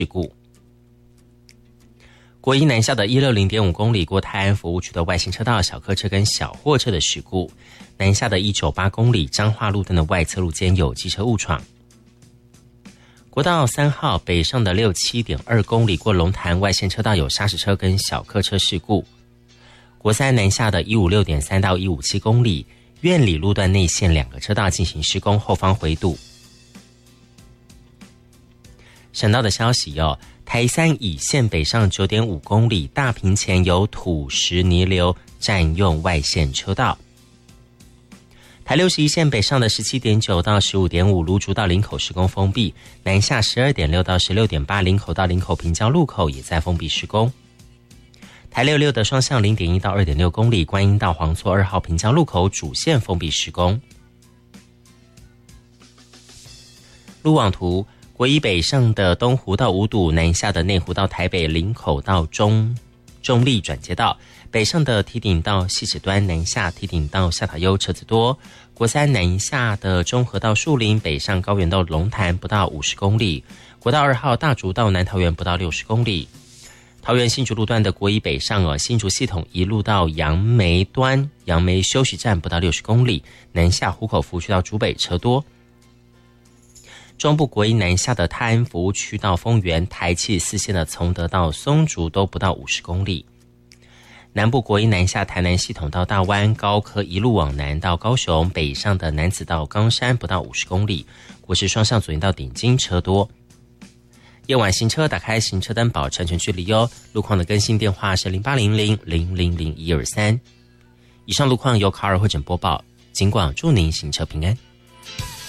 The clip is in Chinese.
事故。国一南下的 160.5 公里过泰安服务区的外线车道小客车跟小货车的事故，南下的198公里彰化路段的外侧路间有机车误闯。国道3号北上的 67.2 公里过龙潭外线车道有砂石车跟小客车事故。国三南下的 156.3 到157公里苑里路段内线2个车道进行施工，后方回堵。省道的消息台三乙线北上 9.5 公里大坪前有土石泥流占用外线车道。台61线北上的 17.9 到 15.5 芦竹到林口施工封闭，南下 12.6 到 16.8 林口到林口平交路口也在封闭施工。台66的双向 0.1 到 2.6 公里观音到黄厝2号平交路口主线封闭施工。路网图，国一北上的东湖到五堵，南下的内湖到台北林口到中立转接道，北上的堤顶到汐止端，南下堤顶到下塔悠车子多。国三南下的中和到树林，北上高原到龙潭不到50公里。国道2号大竹到南桃园不到60公里。桃园新竹路段的国一北上新竹系统一路到杨梅端，杨梅休息站不到60公里，南下湖口服务区到竹北车多。中部国一南下的泰安服务区到丰原，台七4线的从德到松竹都不到50公里。南部国一南下台南系统到大湾，高科一路往南到高雄，北上的楠梓到冈山不到50公里。国十双向左营到顶金车多。夜晚行车打开行车灯保持安全距离路况的更新电话是0800000123。以上路况由卡尔会诊播报，警广祝您行车平安。